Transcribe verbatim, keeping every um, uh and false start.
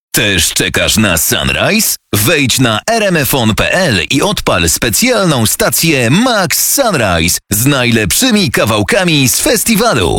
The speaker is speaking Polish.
Też czekasz na Sunrise? Wejdź na r m f on kropka p l i odpal specjalną stację Max Sunrise z najlepszymi kawałkami z festiwalu.